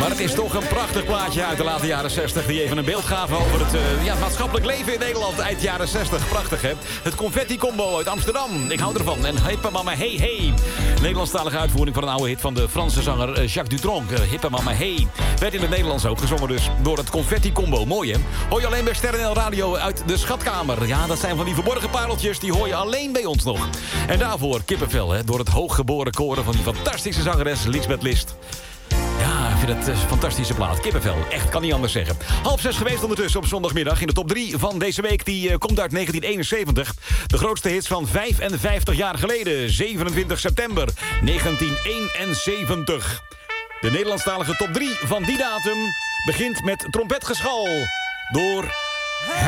Maar het is toch een prachtig plaatje uit de late jaren 60... die even een beeld gaven over het maatschappelijk leven in Nederland eind jaren 60. Prachtig, hè? Het Confetti-combo uit Amsterdam. Ik hou ervan. En Hippe Mama Hey Hey. Nederlandstalige uitvoering van een oude hit van de Franse zanger Jacques Dutronc. Hippe Mama Hey. Werd in het Nederlands ook gezongen dus door het Confetti-combo. Mooi, hè? Hoor je alleen bij Sterren Radio uit de Schatkamer. Ja, dat zijn van die verborgen pareltjes, die hoor je alleen bij ons nog. En daarvoor kippenvel, hè? Door het hooggeboren koren van die fantastische zangeres Liesbeth List. Ja, ik vind het een fantastische plaat. Kippenvel, echt, kan niet anders zeggen. 5:30 geweest ondertussen op zondagmiddag. In de top 3 van deze week, die komt uit 1971. De grootste hits van 55 jaar geleden. 27 september 1971. De Nederlandstalige top 3 van die datum begint met trompetgeschal door...